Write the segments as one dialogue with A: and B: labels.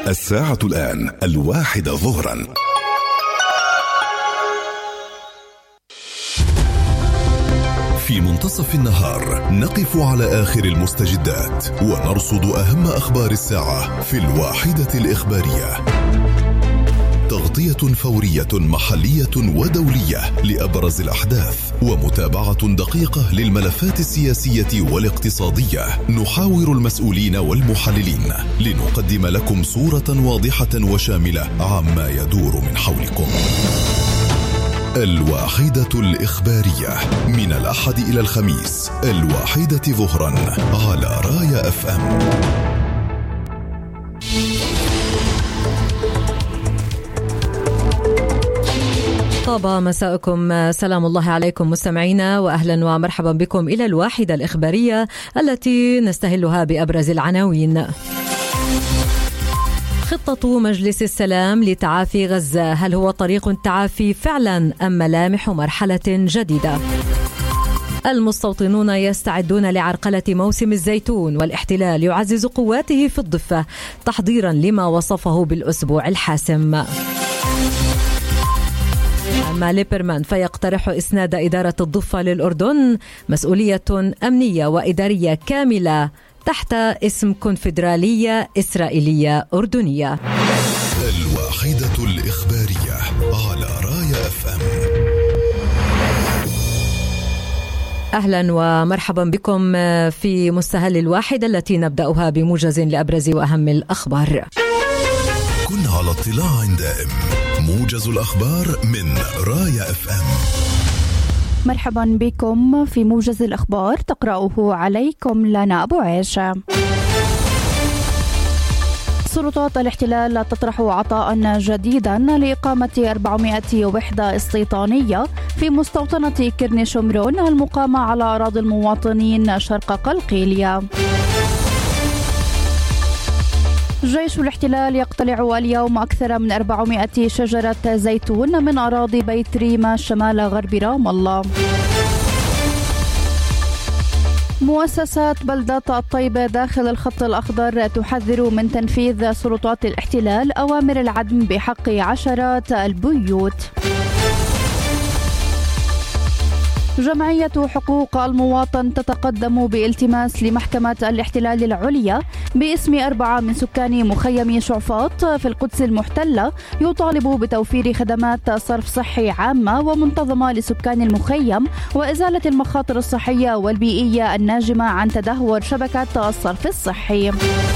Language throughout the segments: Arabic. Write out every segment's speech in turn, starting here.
A: الساعة الآن 1:00 ظهرا. في منتصف النهار نقف على آخر المستجدات ونرصد أهم أخبار الساعة في 1 الإخبارية. تغطية فورية محلية ودولية لأبرز الأحداث ومتابعة دقيقة للملفات السياسية والاقتصادية. نحاور المسؤولين والمحللين لنقدم لكم صورة واضحة وشاملة عما يدور من حولكم. 1 الإخبارية من الأحد إلى الخميس 1 ظهرا على رايا FM.
B: طاب مساءكم، سلام الله عليكم مستمعينا، وأهلا ومرحبا بكم إلى 1 الإخبارية التي نستهلها بأبرز العناوين. خطة مجلس السلام لتعافي غزة، هل هو طريق التعافي فعلا أم ملامح مرحلة جديدة؟ المستوطنون يستعدون لعرقلة موسم الزيتون، والاحتلال يعزز قواته في الضفة تحضيرا لما وصفه بالأسبوع الحاسم. أما ليبرمان فيقترح إسناد إدارة الضفة للأردن، مسؤولية أمنية وإدارية كاملة تحت اسم كونفدرالية إسرائيلية أردنية.
A: 1 الإخبارية على رايا FM.
B: أهلا ومرحبا بكم في مستهل 1 التي نبدأها بموجز لأبرز وأهم الأخبار.
A: كن على اطلاع دائم، موجز الأخبار من رايا FM.
C: مرحبا بكم في موجز الأخبار، تقرأه عليكم لنا أبو عيشة. سلطات الاحتلال تطرح عطاء جديدا لإقامة 400 وحدة استيطانية في مستوطنة كرن شمرون المقامة على أراضي المواطنين شرق قلقيلية. جيش الاحتلال يقتلع اليوم أكثر من 400 شجرة زيتون من أراضي بيت ريما شمال غرب رام الله. مؤسسات بلدة الطيبة داخل الخط الأخضر تحذر من تنفيذ سلطات الاحتلال أوامر العدم بحق عشرات البيوت. جمعية حقوق المواطن تتقدم بالتماس لمحكمة الاحتلال العليا باسم 4 من سكان مخيم شعفاط في القدس المحتلة، يطالب بتوفير خدمات صرف صحي عامة ومنتظمة لسكان المخيم وإزالة المخاطر الصحية والبيئية الناجمة عن تدهور شبكة الصرف الصحي.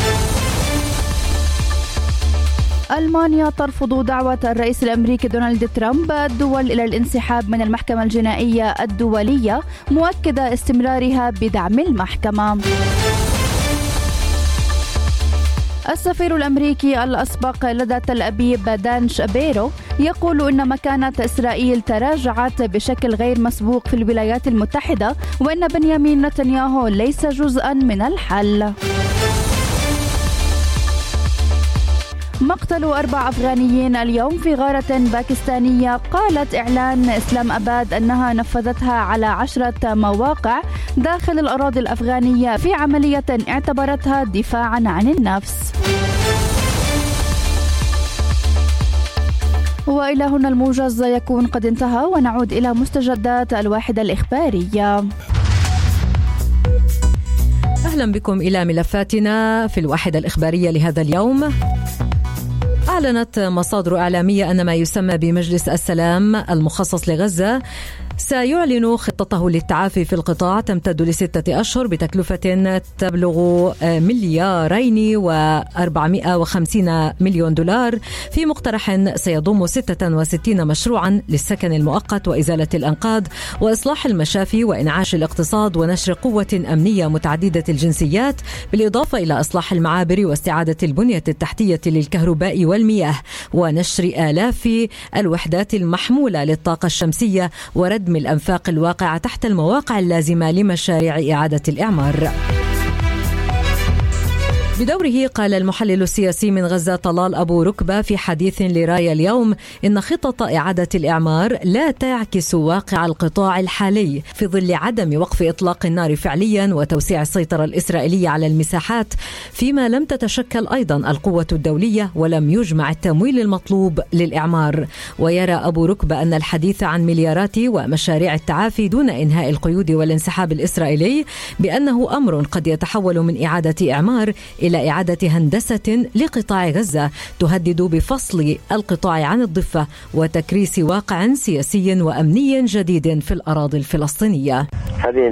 C: ألمانيا ترفض دعوة الرئيس الأمريكي دونالد ترامب الدول إلى الانسحاب من المحكمة الجنائية الدولية، مؤكدة استمرارها بدعم المحكمة. السفير الأمريكي الأسبق لدى تل أبيب دان شابيرو يقول إن مكانة إسرائيل تراجعت بشكل غير مسبوق في الولايات المتحدة، وإن بنيامين نتنياهو ليس جزءا من الحل. مقتل 4 أفغانيين اليوم في غارة باكستانية، قالت إعلان إسلام أباد أنها نفذتها على 10 مواقع داخل الأراضي الأفغانية في عملية اعتبرتها دفاعا عن النفس. وإلى هنا الموجز يكون قد انتهى، ونعود إلى مستجدات 1 الإخبارية.
B: أهلا بكم إلى ملفاتنا في 1 الإخبارية لهذا اليوم. أعلنت مصادر إعلامية أن ما يسمى بمجلس السلام المخصص لغزة سيعلن خطته للتعافي في القطاع تمتد ل6 أشهر بتكلفة تبلغ $2,450 مليون في مقترح سيضم 66 مشروعا للسكن المؤقت وإزالة الأنقاض وإصلاح المشافي وإنعاش الاقتصاد ونشر قوة أمنية متعددة الجنسيات، بالإضافة إلى إصلاح المعابر واستعادة البنية التحتية للكهرباء والمياه ونشر آلاف الوحدات المحمولة للطاقة الشمسية وردم الأنفاق الواقعة تحت المواقع اللازمة لمشاريع إعادة الإعمار. بدوره قال المحلل السياسي من غزة طلال أبو ركبة في حديث لراية اليوم إن خطط إعادة الإعمار لا تعكس واقع القطاع الحالي في ظل عدم وقف إطلاق النار فعليا وتوسيع السيطرة الإسرائيلية على المساحات، فيما لم تتشكل أيضا القوة الدولية ولم يجمع التمويل المطلوب للإعمار. ويرى أبو ركبة أن الحديث عن مليارات ومشاريع التعافي دون إنهاء القيود والانسحاب الإسرائيلي بأنه أمر قد يتحول من إعادة إعمار إلى إعادة هندسة لقطاع غزة تهدد بفصل القطاع عن الضفة وتكريس واقع سياسي وأمني جديد في الأراضي الفلسطينية.
D: هذه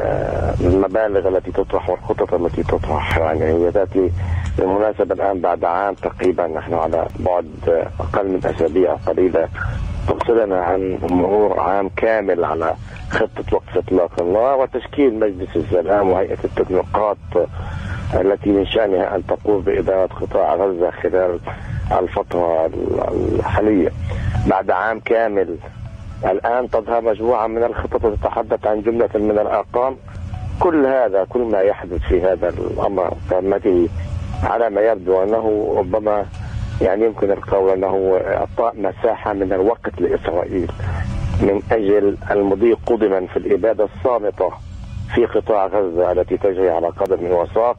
D: المبالغ التي تطرح والخطط التي تطرح يعني هي تأتي بالمناسبة الآن بعد عام تقريبا، نحن على بعد أقل من أسابيع قليلة تفصلنا عن مرور عام كامل على خطة وقف إطلاق النار وتشكيل مجلس السلام وهيئة التكنوقراط التي من شأنها أن تقوم بإدارة قطاع غزة خلال الفترة الحالية. بعد عام كامل الآن تظهر مجموعة من الخطط تتحدث عن جملة من الأرقام. كل ما يحدث في هذا الأمر كمثل على ما يبدو أنه ربما يعني يمكن القول أنه إعطاء مساحة من الوقت لإسرائيل من أجل المضي قدما في الإبادة الصامتة في قطاع غزة التي تجري على قدم وساق،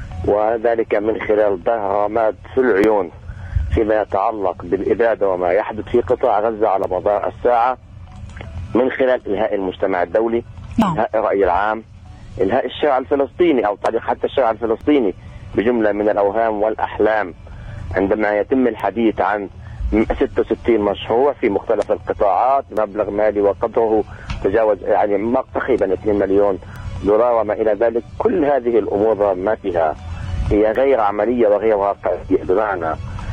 D: وذلك من خلال ظهر رماد في العيون فيما يتعلق بالإبادة وما يحدث في قطاع غزة على مدار الساعة، من خلال إلهاء المجتمع الدولي، إلهاء الرأي العام، إلهاء الشارع الفلسطيني أو تعليق حتى الشارع الفلسطيني بجملة من الأوهام والأحلام عندما يتم الحديث عن 66 مشروع في مختلف القطاعات مبلغ مالي وقدره تجاوز يعني تقريبا 2 مليون دولار وما إلى ذلك. كل هذه الأمور ما فيها هي غير عملية وغير واقعية، بمعنى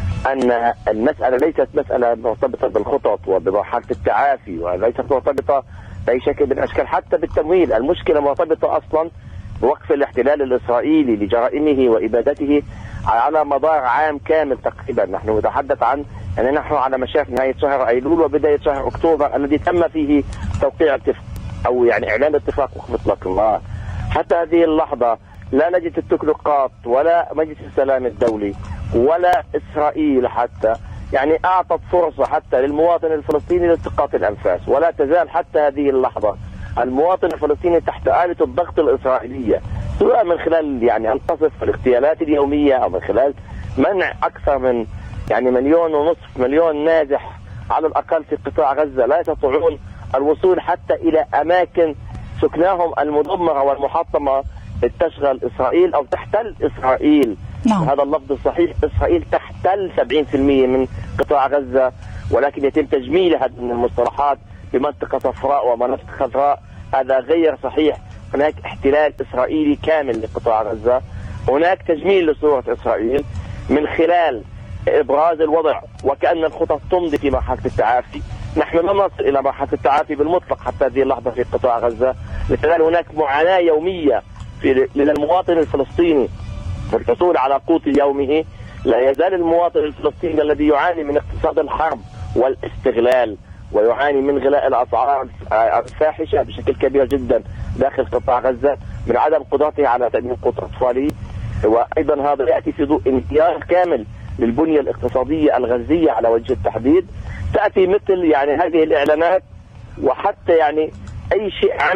D: أن المسألة ليست مسألة مرتبطة بالخطط وبمرحلة التعافي وليست مرتبطة بأي شكل من الأشكال حتى بالتمويل. المشكلة مرتبطة أصلا بوقف الاحتلال الإسرائيلي لجرائمه وإبادته على مدار عام كامل تقريبا. نحن نتحدث عن أن نحن على مشارف نهاية شهر أيلول وبداية شهر أكتوبر الذي تم فيه توقيع أو يعني إعلان اتفاق وقف إطلاق النار. حتى هذه اللحظة لا نجد التكنوقراط ولا مجلس السلام الدولي ولا إسرائيل حتى يعني أعطت فرصة حتى للمواطن الفلسطيني لالتقاط الأنفاس، ولا تزال حتى هذه اللحظة المواطن الفلسطيني تحت آلة الضغط الإسرائيلية، سواء من خلال يعني أن تصف الاغتيالات اليومية أو من خلال منع أكثر من يعني 1.5 مليون نازح على الأقل في قطاع غزة لا يستطيعون الوصول حتى إلى أماكن سكناهم المدمرة والمحطمة تشغل إسرائيل أو تحتل إسرائيل. هذا اللفظ الصحيح، إسرائيل تحتل 70% من قطاع غزة، ولكن يتم تجميل هذه المصطلحات بمنطقة صفراء ومناطق خضراء. هذا غير صحيح. هناك احتلال إسرائيلي كامل لقطاع غزة، هناك تجميل لصورة إسرائيل من خلال إبراز الوضع وكأن الخطط تمضي في مرحلة التعافي. نحن لم نصل إلى مرحلة التعافي بالمطلق حتى هذه اللحظة في قطاع غزة، لذلك هناك معاناة يومية للمواطن الفلسطيني في الحصول على قوت يومه. لا يزال المواطن الفلسطيني الذي يعاني من اقتصاد الحرب والاستغلال ويعاني من غلاء الأسعار الفاحشة بشكل كبير جدا داخل قطاع غزة من عدم قدرته على تأمين قوت أطفاله. وأيضا هذا يأتي في ضوء انهيار كامل للبنية الاقتصادية الغزية على وجه التحديد. تأتي مثل يعني هذه الإعلانات وحتى يعني أي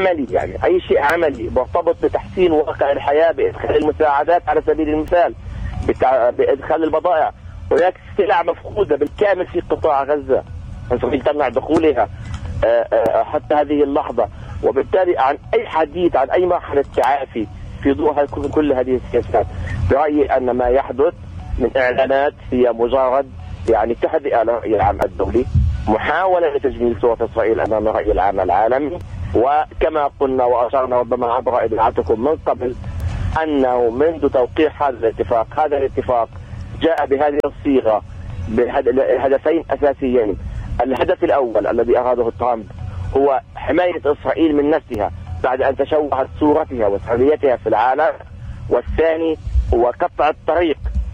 D: شيء عملي مرتبط بتحسين واقع الحياة، بإدخال المساعدات على سبيل المثال، بإدخال البضائع. هناك سلع مفقودة بالكامل في قطاع غزة إسرائيل تمنع دخولها حتى هذه اللحظة، وبالتالي عن أي حديث عن أي مرحلة تعافي في ضوء كل هذه السياسات. برأيي أن ما يحدث من إعلانات هي مجرد يعني تهدئة للرأي العام الدولي، محاولة لتجميل صورة إسرائيل أمام الرأي العام العالمي. وكما قلنا وأشرنا ربما عبر إذاعتكم من قبل أنه منذ توقيع هذا الاتفاق جاء بهذه الصيغة بهدفين أساسيين. الهدف الأول الذي أراده ترامب هو حماية إسرائيل من نفسها بعد أن تشوهت صورتها وسريتها في العالم، والثاني هو قطع الطريق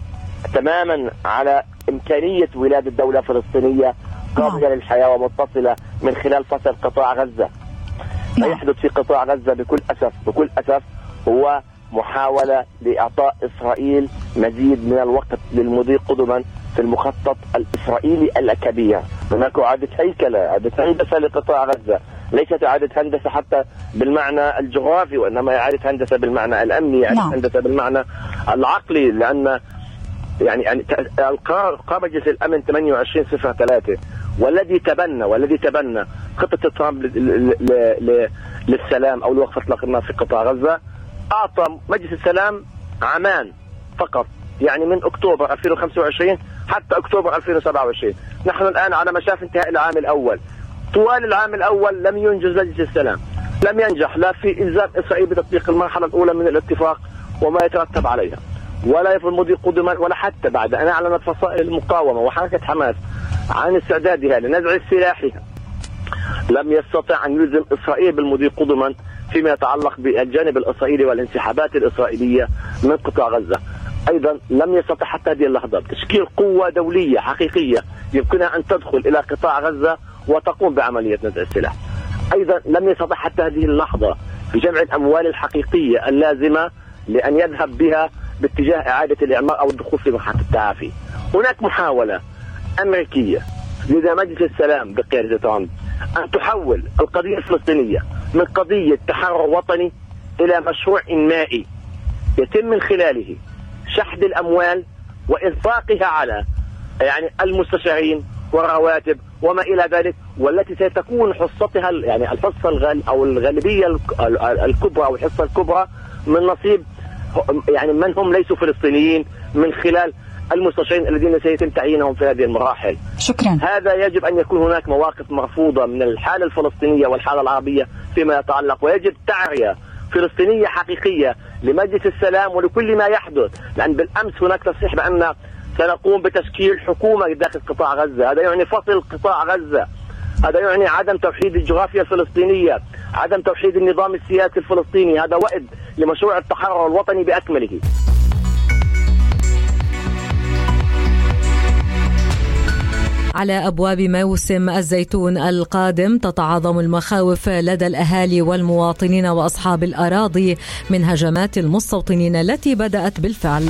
D: تماما على إمكانية ولادة دولة فلسطينية قابلة للحياة ومتصلة من خلال فصل قطاع غزة. ما يحدث في قطاع غزة بكل أسف هو محاولة لإعطاء إسرائيل مزيد من الوقت للمضي قدما في المخطط الإسرائيلي الكبير. هناك إعادة هيكلة، إعادة هندسة لقطاع غزة، ليست إعادة هندسة حتى بالمعنى الجغرافي، وإنما إعادة هندسة بالمعنى الأمني، إعادة هندسة بالمعنى العقلي، لأن يعني القرار مجلس الأمن 28/03 والذي تبنى خطة ترامب للسلام أو لوقف إطلاق النار في قطاع غزة أعطى مجلس السلام عامان فقط، يعني من أكتوبر 2025 حتى أكتوبر 2027. نحن الآن على مشاف انتهاء العام الأول. طوال العام الأول لم ينجز مجلس السلام، لم ينجح لا في إلزام إسرائيل بتطبيق المرحلة الأولى من الاتفاق وما يترتب عليها، ولا يفعل المضي قدما، ولا حتى بعد أن أعلنت فصائل المقاومة وحركة حماس عن استعدادها لنزع سلاحها لم يستطع أن يلزم إسرائيل بالمضي قدما فيما يتعلق بالجانب الإسرائيلي والانسحابات الإسرائيلية من قطاع غزة. أيضا لم يستطع حتى هذه اللحظة تشكيل قوة دولية حقيقية يمكنها أن تدخل إلى قطاع غزة وتقوم بعملية نزع السلاح. أيضا لم يستطع حتى هذه اللحظة في جمع الأموال الحقيقية اللازمة لأن يذهب بها باتجاه إعادة الإعمار أو الدخول في مرحلة التعافي. هناك محاولة أمريكية لدى مجلس السلام بقيادة ترامب أن تحول القضية الفلسطينية من قضية تحرر وطني إلى مشروع إنمائي يتم من خلاله شحذ الأموال وإنفاقها على يعني المستشارين والرواتب وما إلى ذلك، والتي ستكون حصتها يعني الحصة أو الغالبية الكبرى أو الحصة الكبرى من نصيب يعني من هم ليسوا فلسطينيين من خلال المستشارين الذين سيتم تعيينهم في هذه المراحل.
C: شكرا.
D: هذا يجب أن يكون هناك مواقف مرفوضة من الحالة الفلسطينية والحالة العربية فيما يتعلق، ويجب تعرية فلسطينية حقيقية لمجلس السلام ولكل ما يحدث، لأن بالأمس هناك تصريح بأن سنقوم بتشكيل حكومة داخل قطاع غزة. هذا يعني فصل قطاع غزة، هذا يعني عدم توحيد الجغرافيا الفلسطينية، عدم توحيد النظام السياسي الفلسطيني. هذا وئد لمشروع التحرر الوطني بأكمله.
B: على أبواب موسم الزيتون القادم تتعاظم المخاوف لدى الأهالي والمواطنين وأصحاب الأراضي من هجمات المستوطنين التي بدأت بالفعل.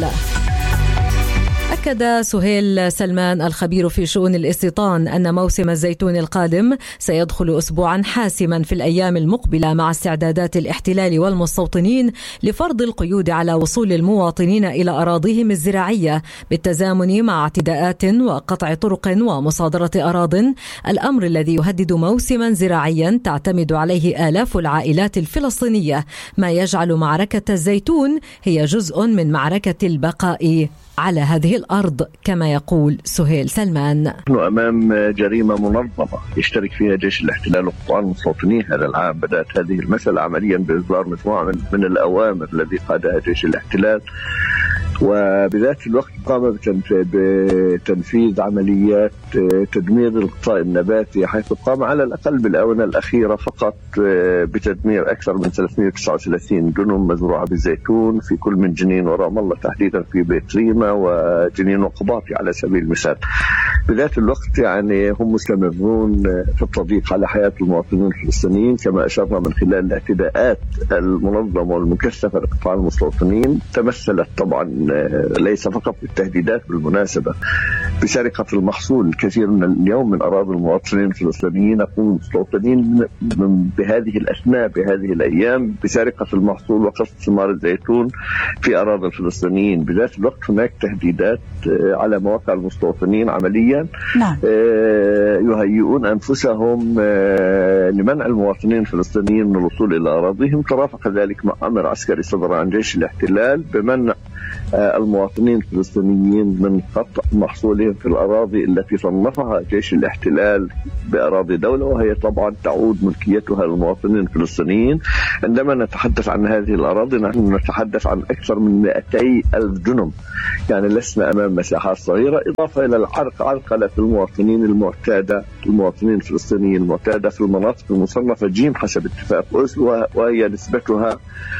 B: أكد سهيل سلمان الخبير في شؤون الاستيطان أن موسم الزيتون القادم سيدخل أسبوعا حاسما في الأيام المقبلة مع استعدادات الاحتلال والمستوطنين لفرض القيود على وصول المواطنين إلى أراضيهم الزراعية بالتزامن مع اعتداءات وقطع طرق ومصادرة أراضٍ، الأمر الذي يهدد موسما زراعيا تعتمد عليه آلاف العائلات الفلسطينية، ما يجعل معركة الزيتون هي جزء من معركة البقاء على هذه الأرض كما يقول سهيل سلمان.
E: نحن أمام جريمة منظمة يشترك فيها جيش الاحتلال وقطاع المستوطنين. هذا العام بدأت هذه المسألة عمليا بإصدار مجموعة من الأوامر التي قادها جيش الاحتلال، وبذات الوقت قام بتنفيذ عمليات تدمير الغطاء النباتي، حيث قام على الأقل بالآونة الأخيرة فقط بتدمير أكثر من 339 دنم مزروعة بالزيتون في كل من جنين ورام الله، تحديدا في بيت ريما وجنين وقباطي على سبيل المثال. بذات الوقت يعني هم مستمرون في التضييق على حياة المواطنين الفلسطينيين، كما أشرنا من خلال الاعتداءات المنظمة والمكثفة لقطاع المستوطنين، تمثلت طبعا ليس فقط بالتهديدات بالمناسبة بسرقة المحصول. الكثير من اليوم من أراضي المواطنين الفلسطينيين يقوم المستوطنين بهذه الأثناء بهذه الأيام بسرقة المحصول وقصف ثمار الزيتون في أراضي الفلسطينيين. بذات الوقت هناك تهديدات على مواقع المستوطنين عمليا.
C: نعم.
E: يهيئون أنفسهم لمنع المواطنين الفلسطينيين من الوصول إلى أراضيهم. ترافق ذلك مع أمر عسكري صدر عن جيش الاحتلال بمنع المواطنين الفلسطينيين من قطع محصولهم في الأراضي التي صنفها جيش الاحتلال بأراضي دولة، وهي طبعا تعود ملكيتها للمواطنين الفلسطينيين. عندما نتحدث عن هذه الأراضي نحن نتحدث عن أكثر من 200,000 دنم، يعني لسنا أمام مساحات صغيرة، إضافة إلى عرقلة المواطنين المعتادة، المواطنين الفلسطينيين المعتادة في المناطق المصنفة جيم حسب اتفاق أوسلو، وهي نسبتها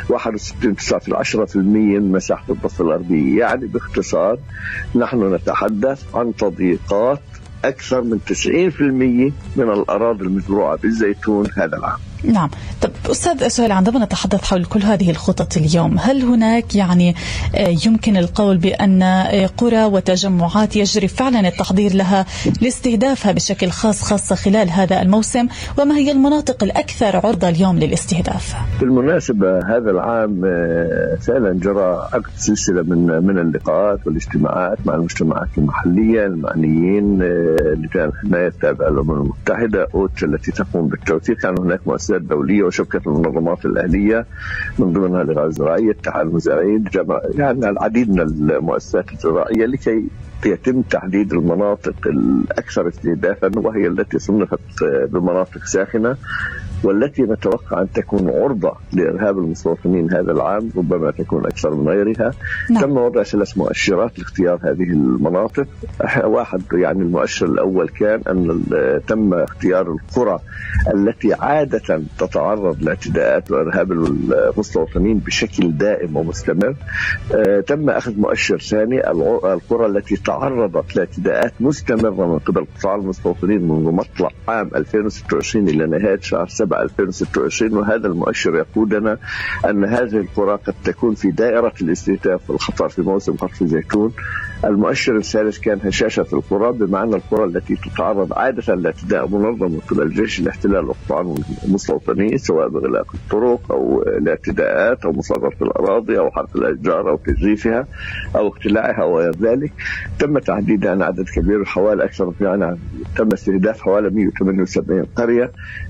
E: 61.9% من مساحة الضفة الغربية. يعني باختصار نحن نتحدث عن تضييقات أكثر من 90% من الأراضي المزروعة بالزيتون هذا العام.
F: نعم. طب أستاذ سهيل، عندما نتحدث حول كل هذه الخطط اليوم، هل هناك يعني يمكن القول بأن قرى وتجمعات يجري فعلا التحضير لها لاستهدافها بشكل خاصة خلال هذا الموسم؟ وما هي المناطق الأكثر عرضة اليوم للاستهداف؟
E: بالمناسبة هذا العام فعلا جرى عقد سلسلة من اللقاءات والاجتماعات مع المجتمعات المحلية المعنيين لجان الحماية التابعة للأمم المتحدة أوتش التي تقوم بالتوثيق. كان هناك مؤسسات دولية وشبكة المنظمات الأهلية من ضمنها الرعاية الزراعية، اتحاد المزارعين، يعني العديد من المؤسسات الزراعية لكي يتم تحديد المناطق الأكثر استهدافا، وهي التي صنفت بمناطق ساخنة والتي نتوقع أن تكون عرضة لإرهاب المستوطنين هذا العام، ربما تكون أكثر من غيرها. نعم. تم وضع 3 مؤشرات لاختيار هذه المناطق. واحد يعني المؤشر الأول كان أن تم اختيار القرى التي عادة تتعرض لاعتداءات وإرهاب المستوطنين بشكل دائم ومستمر. تم أخذ مؤشر ثاني، القرى التي تعرضت لاعتداءات مستمرة من قبل قطاع المستوطنين منذ مطلع عام 2026 إلى نهاية شهر 7 2026، وهذا المؤشر يقودنا أن هذه القرى قد تكون في دائرة الاستهداف والخطر في موسم قطف الزيتون. المؤشر الثالث كان هشاشة القرى، بمعنى القرى التي تتعرض عادة لاعتداء منظم من قبل جيش الاحتلال وقطاع المستوطنين، سواء بإغلاق الطرق أو الاعتداءات أو مصادرة الأراضي أو حرق الأشجار أو تجريفها أو اقتلاعها وغير ذلك. تم تحديد عن عدد كبير، حوالي أكثر يعني تم استهداف حوالي 178 قرية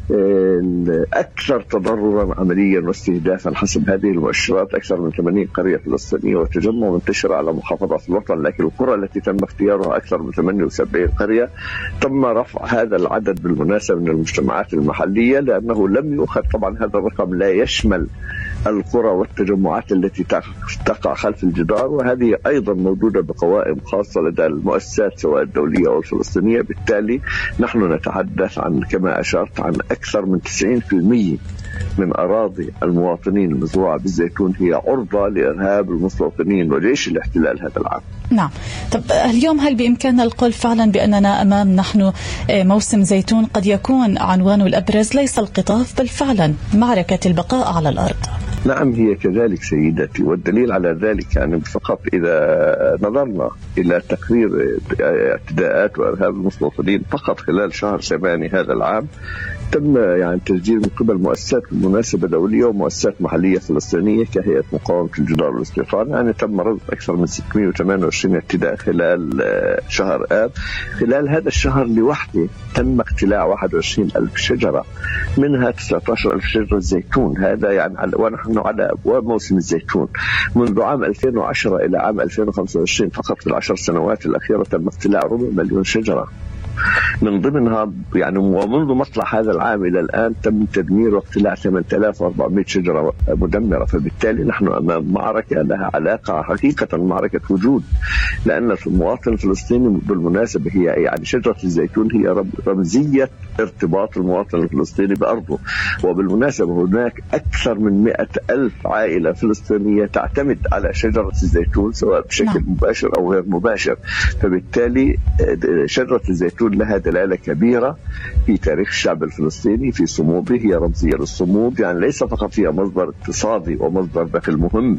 E: الأكثر تضررا عمليا واستهدافا حسب هذه المؤشرات، أكثر من 80 قرية فلسطينية وتجمع منتشر على محافظات الوطن، لكن القرى التي تم اختيارها أكثر من 78 قرية. تم رفع هذا العدد بالمناسبة من المجتمعات المحلية، لأنه لم يؤخذ طبعا هذا الرقم لا يشمل القرى والتجمعات التي تقع خلف الجدار، وهذه أيضا موجودة بقوائم خاصة لدى المؤسسات سواء الدولية أو الفلسطينية. بالتالي نحن نتحدث عن كما أشرت عن أكثر من 90% من أراضي المواطنين المزروعة بالزيتون هي عرضة لإرهاب المستوطنين وجيش الاحتلال هذا العام.
F: نعم. طب اليوم هل بإمكاننا القول فعلا بأننا أمام نحن موسم زيتون قد يكون عنوانه الأبرز ليس القطاف بل فعلا معركة البقاء على الأرض؟
E: نعم هي كذلك سيدتي، والدليل على ذلك يعني فقط إذا نظرنا إلى تقرير اعتداءات وإرهاب المستوطنين فقط خلال شهر 8 هذا العام تم يعني تسجيل من قبل مؤسسات بالمناسبة دولية ومؤسسات محلية فلسطينية كهيئة مقاومة الجدار والاستيطان، يعني تم رصد أكثر من 628 اعتداء خلال شهر آب. خلال هذا الشهر لوحده تم اقتلاع 21,000 شجرة، منها 19,000 شجرة زيتون. هذا يعني ونحن على أبواب موسم الزيتون. منذ عام 2010 إلى عام 2025 فقط في ال10 سنوات الأخيرة تم اقتلاع 400,000 شجرة، من ضمنها يعني ومنذ مطلع هذا العام إلى الآن تم تدمير واقتلاع 8,400 شجرة مدمرة. فبالتالي نحن أمام معركة لها علاقة حقيقة معركة وجود، لأن المواطن الفلسطيني بالمناسبة هي يعني شجرة الزيتون هي رمزية ارتباط المواطن الفلسطيني بأرضه. وبالمناسبة هناك أكثر من 100,000 عائلة فلسطينية تعتمد على شجرة الزيتون سواء بشكل مباشر أو غير مباشر. فبالتالي شجرة الزيتون لها دلالة كبيرة في تاريخ الشعب الفلسطيني، في صموده، هي رمزية للصمود، يعني ليس فقط هي مصدر اقتصادي ومصدر دخل مهم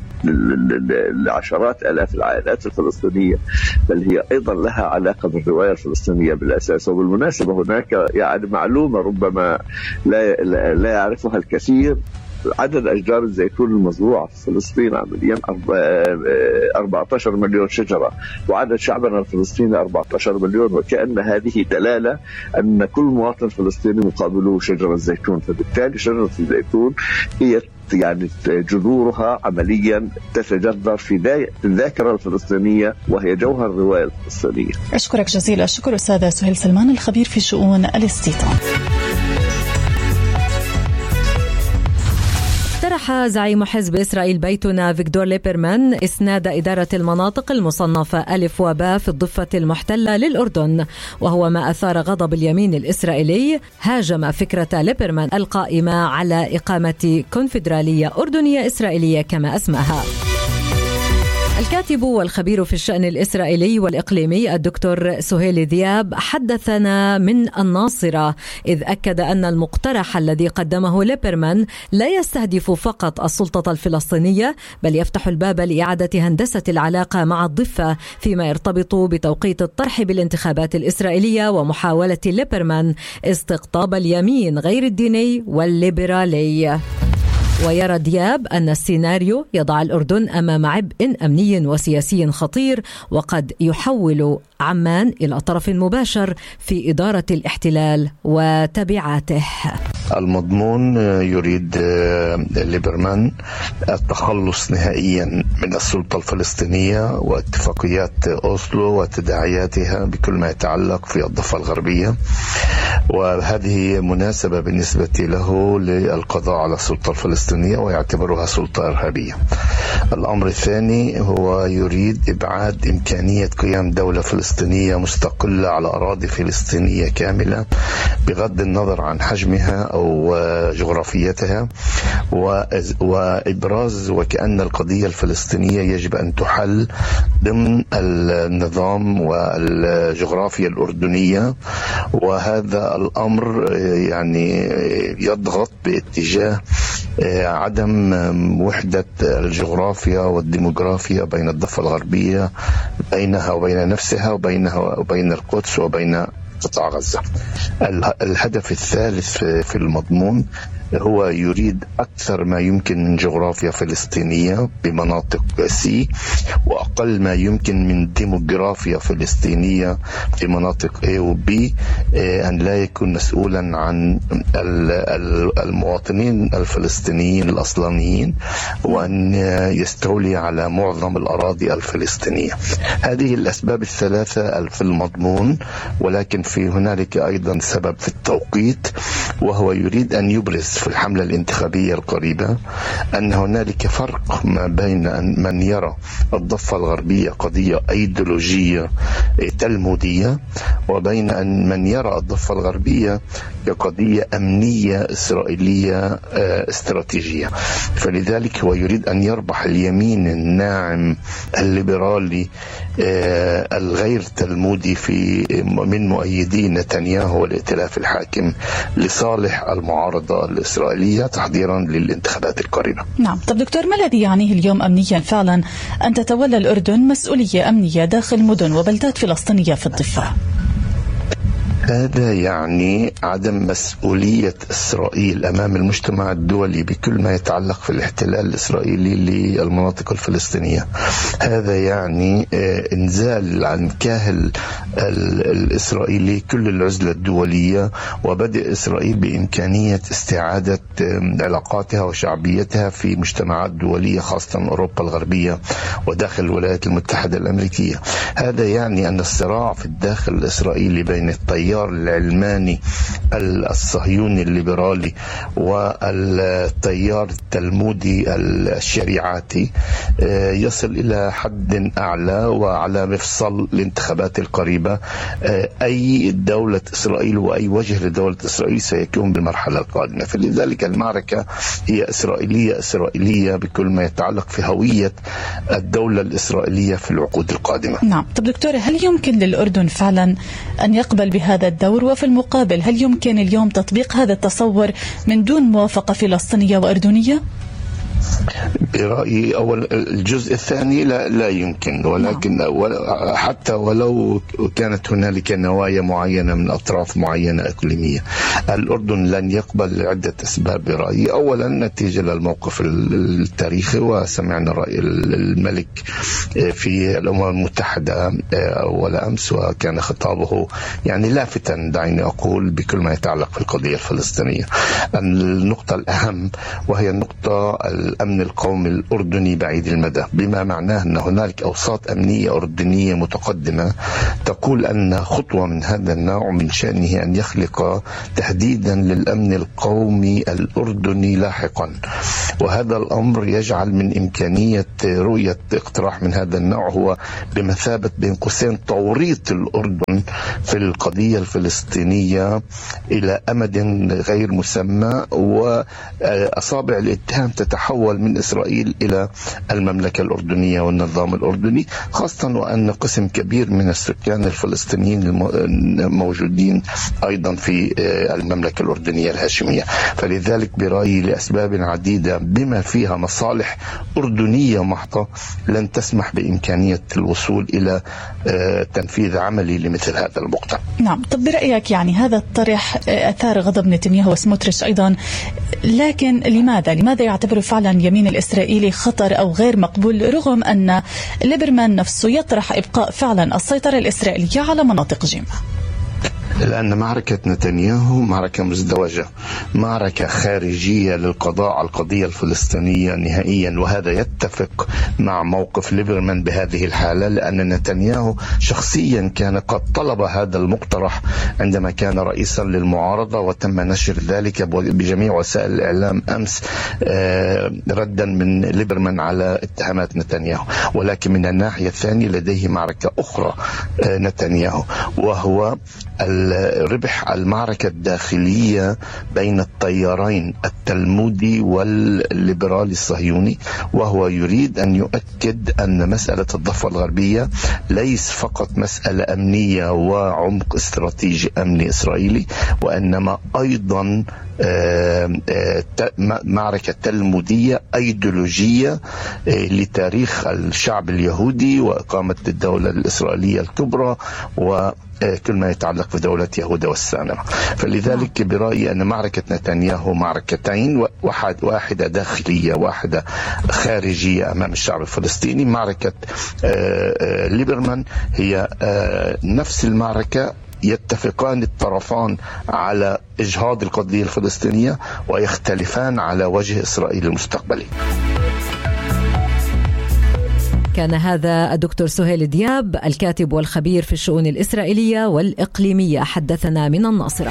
E: لعشرات آلاف العائلات الفلسطينية، بل هي أيضا لها علاقة بالرواية الفلسطينية بالأساس. وبالمناسبة هناك يعني معلومة ربما لا يعرفها الكثير، عدد أشجار الزيتون المزروعة في فلسطين عمليا 14 مليون شجرة، وعدد شعبنا الفلسطيني 14 مليون، وكأن هذه دلالة أن كل مواطن فلسطيني مقابله شجرة الزيتون. فبالتالي شجرة الزيتون هي يعني جذورها عمليا تتجذر في الذاكرة الفلسطينية وهي جوهر الرواية الفلسطينية.
F: أشكرك جزيلا الشكر أستاذ سهيل سلمان الخبير في شؤون الاستيطان.
B: اقترح زعيم حزب إسرائيل بيتنا فيكتور ليبرمان إسناد إدارة المناطق المصنفة ألف وباء في الضفة المحتلة للأردن، وهو ما أثار غضب اليمين الإسرائيلي. هاجم فكرة ليبرمان القائمة على إقامة كونفدرالية أردنية إسرائيلية كما أسماها. الكاتب والخبير في الشأن الإسرائيلي والإقليمي الدكتور سهيل ذياب حدثنا من الناصرة، إذ أكد أن المقترح الذي قدمه ليبرمان لا يستهدف فقط السلطة الفلسطينية، بل يفتح الباب لإعادة هندسة العلاقة مع الضفة فيما يرتبط بتوقيت الطرح بالانتخابات الإسرائيلية ومحاولة ليبرمان استقطاب اليمين غير الديني والليبرالي. ويرى دياب أن السيناريو يضع الأردن أمام عبء أمني وسياسي خطير، وقد يحول عمان إلى طرف مباشر في إدارة الاحتلال وتبعاته.
E: المضمون يريد ليبرمان التخلص نهائيا من السلطة الفلسطينية واتفاقيات أوسلو وتداعياتها بكل ما يتعلق في الضفة الغربية، وهذه مناسبة بالنسبة له للقضاء على السلطة الفلسطينية ويعتبرها سلطة إرهابية. الأمر الثاني هو يريد إبعاد إمكانية قيام دولة فلسطينية مستقلة على أراضي فلسطينية كاملة بغض النظر عن حجمها أو جغرافيتها، وإبراز وكأن القضية الفلسطينية يجب أن تحل ضمن النظام والجغرافيا الأردنية. وهذا الأمر يعني يضغط باتجاه عدم وحدة الجغرافيا والديموغرافيا بين الضفة الغربية، بينها وبين نفسها وبينها وبين القدس وبين قطاع غزة. الهدف الثالث في المضمون هو يريد أكثر ما يمكن من جغرافيا فلسطينية بمناطق سي، وأقل ما يمكن من ديموغرافيا فلسطينية في مناطق A و B، أن لا يكون مسؤولا عن المواطنين الفلسطينيين الأصلانيين، وأن يستولي على معظم الأراضي الفلسطينية. هذه الأسباب الثلاثة في المضمون، ولكن في هنالك أيضا سبب في التوقيت، وهو يريد أن يبرز في الحملة الانتخابية القريبة أن هنالك فرق ما بين من يرى الضفة الغربية قضية أيديولوجية تلمودية، وبين أن من يرى الضفة الغربية كقضية أمنية إسرائيلية استراتيجية. فلذلك هو يريد أن يربح اليمين الناعم الليبرالي الغير تلمودي من مؤيدي نتنياهو والائتلاف الحاكم لصالح المعارضة الإسرائيلية تحضيرا للانتخابات القريبة.
F: نعم. طب دكتور، ما الذي يعنيه اليوم أمنيا فعلا أن تتولى الأردن مسؤولية أمنية داخل مدن وبلدات فلسطينية في الضفة؟
E: هذا يعني عدم مسؤولية إسرائيل أمام المجتمع الدولي بكل ما يتعلق في الاحتلال الإسرائيلي للمناطق الفلسطينية. هذا يعني إنزال عن كاهل الإسرائيلي كل العزلة الدولية، وبدء إسرائيل بإمكانية استعادة علاقاتها وشعبيتها في مجتمعات دولية خاصة أوروبا الغربية وداخل الولايات المتحدة الأمريكية. هذا يعني أن الصراع في الداخل الإسرائيلي بين التيار العلماني الصهيوني الليبرالي والتيار التلمودي الشريعاتي يصل إلى حد أعلى، وعلى مفصل الانتخابات القريبة أي دولة إسرائيل وأي وجه لدولة إسرائيل سيكون بالمرحلة القادمة. فلذلك المعركة هي إسرائيلية بكل ما يتعلق في هوية الدولة الإسرائيلية في العقود القادمة.
F: نعم. طب دكتور، هل يمكن للأردن فعلا أن يقبل بهذا الدور؟ وفي المقابل هل يمكن اليوم تطبيق هذا التصور من دون موافقة فلسطينية وأردنية؟
E: برأيي أول الجزء الثاني لا يمكن، ولكن حتى ولو كانت هنالك نوايا معينة من أطراف معينة إقليمية، الأردن لن يقبل لعدة أسباب برأيي. أولا نتيجة للموقف التاريخي، وسمعنا رأي الملك في الأمم المتحدة ولا أمس، وكان خطابه يعني لافتا دعيني أقول بكل ما يتعلق في القضية الفلسطينية. النقطة الأهم وهي النقطة الأمن القومي الأردني بعيد المدى، بما معناه أن هنالك أوساط أمنية أردنية متقدمة تقول أن خطوة من هذا النوع من شأنه أن يخلق تهديدا للأمن القومي الأردني لاحقا، وهذا الأمر يجعل من إمكانية رؤية اقتراح من هذا النوع هو بمثابة بين قوسين توريط الأردن في القضية الفلسطينية إلى أمد غير مسمى، وأصابع الاتهام تتحول من إسرائيل
G: إسرائيل إلى المملكة الأردنية والنظام الأردني، خاصة وأن قسم كبير من السكان الفلسطينيين الموجودين أيضا في المملكة الأردنية الهاشمية. فلذلك برأيي لأسباب عديدة بما فيها مصالح أردنية محضة لن تسمح بإمكانية الوصول إلى تنفيذ عملي لمثل هذا المقترح.
F: نعم، طب برأيك يعني هذا الطرح أثار غضب نتنياهو وسموتريتش أيضا، لكن لماذا يعتبر فعلا اليمين الإسرائيلي خطر أو غير مقبول رغم أن ليبرمان نفسه يطرح إبقاء فعلا السيطرة الإسرائيلية على مناطق جيم؟
G: لأن معركة نتنياهو معركة مزدوجة، معركة خارجية للقضاء على القضية الفلسطينية نهائيا، وهذا يتفق مع موقف ليبرمان بهذه الحالة، لأن نتنياهو شخصيا كان قد طلب هذا المقترح عندما كان رئيسا للمعارضة، وتم نشر ذلك بجميع وسائل الإعلام أمس ردا من ليبرمان على اتهامات نتنياهو. ولكن من الناحية الثانية لديه معركة أخرى نتنياهو، وهو ربح المعركة الداخلية بين التيارين التلمودي والليبرالي الصهيوني، وهو يريد أن يؤكد أن مسألة الضفة الغربية ليس فقط مسألة أمنية وعمق استراتيجي أمني إسرائيلي، وإنما أيضا معركة تلمودية أيديولوجية لتاريخ الشعب اليهودي وإقامة الدولة الإسرائيلية الكبرى وكل ما يتعلق بدولة يهوذا والسامرة. فلذلك برأيي أن معركة نتنياهو معركتين، واحدة داخلية واحدة خارجية أمام الشعب الفلسطيني. معركة ليبرمان هي نفس المعركة، يتفقان الطرفان على إجهاض القضية الفلسطينية ويختلفان على وجه إسرائيل المستقبلي.
B: كان هذا الدكتور سهيل دياب الكاتب والخبير في الشؤون الإسرائيلية والإقليمية، حدثنا من الناصرة.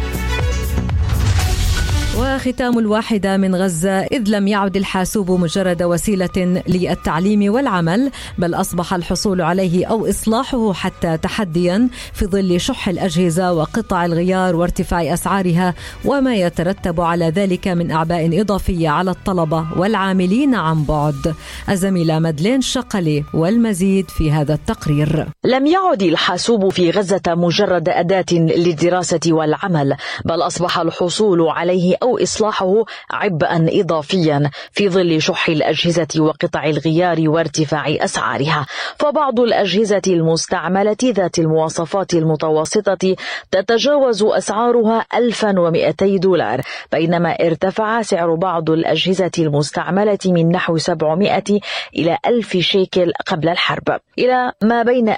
B: وختام الواحدة من غزة، إذ لم يعد الحاسوب مجرد وسيلة للتعليم والعمل، بل أصبح الحصول عليه أو إصلاحه حتى تحديا في ظل شح الأجهزة وقطع الغيار وارتفاع أسعارها وما يترتب على ذلك من أعباء إضافية على الطلبة والعاملين عن بعد. الزميلة مدلين شقلي والمزيد في هذا التقرير.
H: لم يعد الحاسوب في غزة مجرد أداة للدراسة والعمل، بل أصبح الحصول عليه أو إصلاحه عبئا إضافيا في ظل شح الأجهزة وقطع الغيار وارتفاع أسعارها. فبعض الأجهزة المستعملة ذات المواصفات المتوسطة تتجاوز أسعارها $1200، بينما ارتفع سعر بعض الأجهزة المستعملة من نحو 700 إلى 1000 شيكل قبل الحرب، إلى ما بين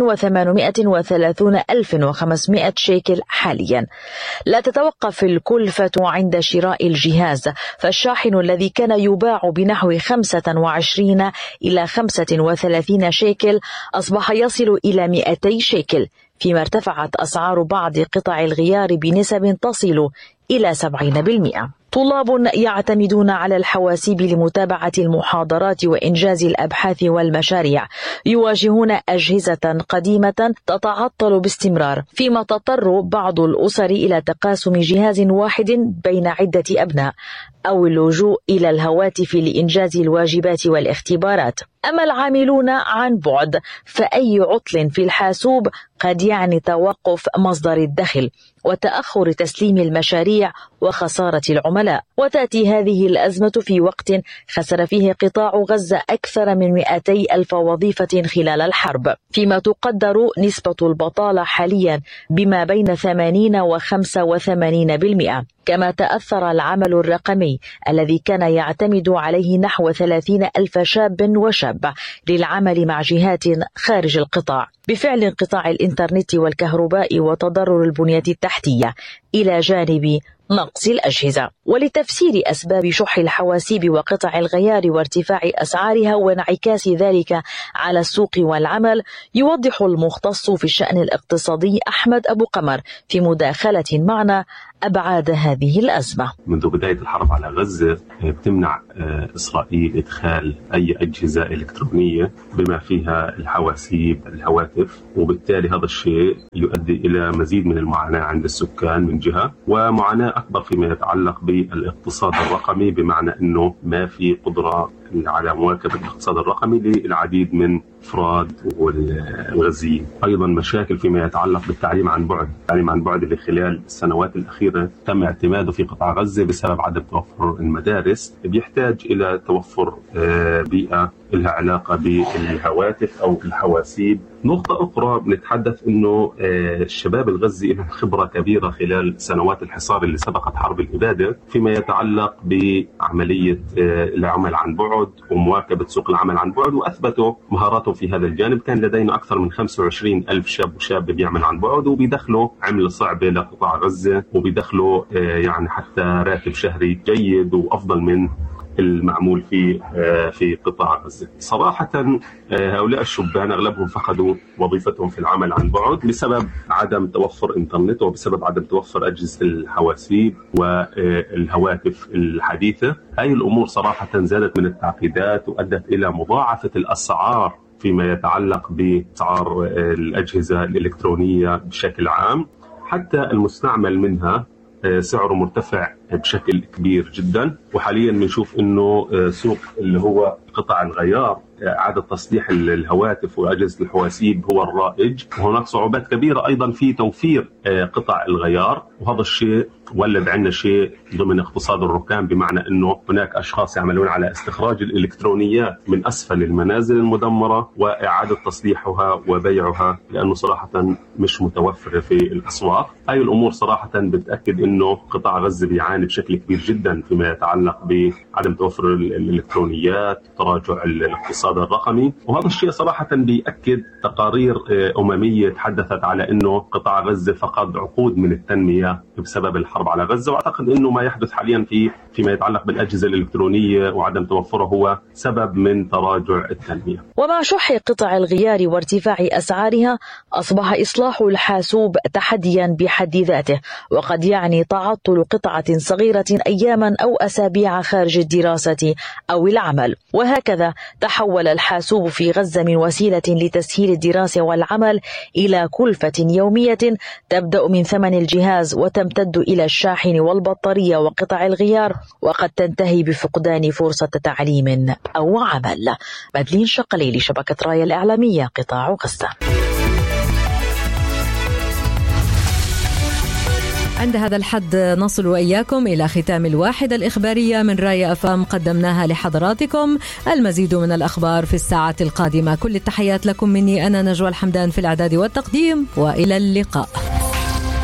H: 1830 و 1500 شيكل حاليا. لا تتوقف الكلفة عند شراء الجهاز، فالشاحن الذي كان يباع بنحو 25 إلى 35 شيكل أصبح يصل إلى 200 شيكل، فيما ارتفعت أسعار بعض قطع الغيار بنسب تصل إلى 70%. طلاب يعتمدون على الحواسيب لمتابعة المحاضرات وإنجاز الأبحاث والمشاريع يواجهون أجهزة قديمة تتعطل باستمرار، فيما تضطر بعض الأسر إلى تقاسم جهاز واحد بين عدة أبناء أو اللجوء إلى الهواتف لإنجاز الواجبات والاختبارات. أما العاملون عن بعد فأي عطل في الحاسوب قد يعني توقف مصدر الدخل وتأخر تسليم المشاريع وخسارة العملاء. وتأتي هذه الأزمة في وقت خسر فيه قطاع غزة أكثر من 200,000 وظيفة خلال الحرب، فيما تقدر نسبة البطالة حاليا بما بين 80 و 85%. كما تأثر العمل الرقمي الذي كان يعتمد عليه نحو 30,000 شاب وشابة للعمل مع جهات خارج القطاع، بفعل انقطاع الإنترنت والكهرباء وتضرر البنية التحتية، إلى جانب نقص الأجهزة. ولتفسير أسباب شح الحواسيب وقطع الغيار وارتفاع أسعارها وانعكاس ذلك على السوق والعمل، يوضح المختص في الشأن الاقتصادي أحمد أبو قمر في مداخلة معنا أبعاد هذه الأزمة.
I: منذ بداية الحرب على غزة بتمنع إسرائيل إدخال أي أجهزة إلكترونية بما فيها الحواسيب الهواتف، وبالتالي هذا الشيء يؤدي إلى مزيد من المعاناة عند السكان من جهة، ومعاناة أكبر فيما يتعلق بالاقتصاد الرقمي، بمعنى أنه ما في قدرة على مواكبة الاقتصاد الرقمي للعديد من الأفراد والغزيين. أيضا مشاكل فيما يتعلق بالتعليم عن بعد، التعليم عن بعد اللي خلال السنوات الأخيرة تم اعتماده في قطاع غزة بسبب عدم توفر المدارس، بيحتاج إلى توفر بيئة لها علاقة بالهواتف أو الحواسيب. نقطة أخرى بنتحدث إنه الشباب الغزي لهم خبرة كبيرة خلال سنوات الحصار اللي سبقت حرب الإبادة فيما يتعلق بعملية العمل عن بعد ومواكبة سوق العمل عن بعد، وأثبتوا مهاراتهم في هذا الجانب. كان لدينا أكثر من 25,000 شاب وشاب بيعمل عن بعد وبيدخلوا عملة صعبة لقطاع غزة، وبيدخلوا يعني حتى راتب شهري جيد وأفضل من المعمول في قطاع غزة. صراحة هؤلاء الشبان أغلبهم فقدوا وظيفتهم في العمل عن بعد بسبب عدم توفر إنترنت وبسبب عدم توفر أجهزة الحواسيب والهواتف الحديثة. هاي الأمور صراحة زادت من التعقيدات وأدت إلى مضاعفة الأسعار فيما يتعلق بأسعار الأجهزة الإلكترونية بشكل عام، حتى المستعمل منها سعره مرتفع بشكل كبير جدا. وحاليا بنشوف انه سوق اللي هو قطع الغيار، إعادة تصليح الهواتف وأجهزة الحواسيب هو الرائج، وهناك صعوبات كبيرة أيضا في توفير قطع الغيار. وهذا الشيء ولد عندنا شيء ضمن اقتصاد الركام، بمعنى أنه هناك أشخاص يعملون على استخراج الإلكترونيات من أسفل المنازل المدمرة وإعادة تصليحها وبيعها، لأنه صراحة مش متوفرة في الأسواق. هاي الأمور صراحة بتأكد أنه قطاع غزة بيعاني بشكل كبير جدا فيما يتعلق بعدم توفر الإلكترونيات، تراجع الاقتصاد الرقمي. وهذا الشيء صراحة بيأكد تقارير أممية تحدثت على أنه قطاع غزة فقد عقود من التنمية بسبب الحرب على غزة. وأعتقد أنه ما يحدث حاليا فيما يتعلق بالأجهزة الإلكترونية وعدم توفرها هو سبب من تراجع التنمية.
H: ومع شح قطع الغيار وارتفاع أسعارها أصبح إصلاح الحاسوب تحديا بحد ذاته، وقد يعني تعطل قطعة صغيرة أياما أو أسابيع خارج الدراسة أو العمل. وهكذا تحول الحاسوب في غزة من وسيلة لتسهيل الدراسة والعمل إلى كلفة يومية تبدأ من ثمن الجهاز وتمتد إلى الشاحن والبطارية وقطع الغيار، وقد تنتهي بفقدان فرصة تعليم أو عمل. مدلين شقلي لشبكة راية الإعلامية، قطاع غزة.
B: عند هذا الحد نصل وإياكم إلى ختام الواحدة الإخبارية من راية FM قدمناها لحضراتكم. المزيد من الأخبار في الساعة القادمة. كل التحيات لكم مني أنا نجوى الحمدان في الإعداد والتقديم، وإلى اللقاء.